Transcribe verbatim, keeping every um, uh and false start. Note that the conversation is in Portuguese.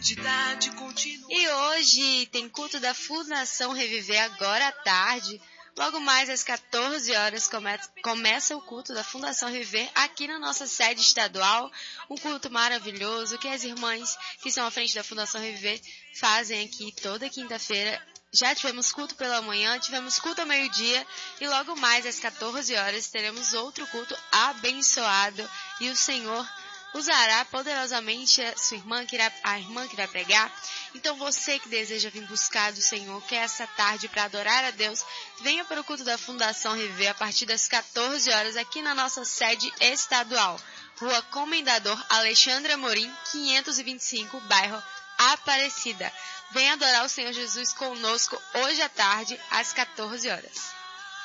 E hoje tem culto da Fundação Reviver agora à tarde. Logo mais às quatorze horas come- começa o culto da Fundação Reviver aqui na nossa sede estadual. Um culto maravilhoso que as irmãs que estão à frente da Fundação Reviver fazem aqui toda quinta-feira. Já tivemos culto pela manhã, tivemos culto ao meio-dia e logo mais às quatorze horas teremos outro culto abençoado e o Senhor usará poderosamente a sua irmã que irá, a irmã que irá pregar. Então você que deseja vir buscar do Senhor, que essa tarde para adorar a Deus, venha para o culto da Fundação Reviver a partir das quatorze horas aqui na nossa sede estadual, Rua Comendador Alexandre Amorim, quinhentos e vinte e cinco, bairro Aparecida. Venha adorar o Senhor Jesus conosco hoje à tarde às quatorze horas.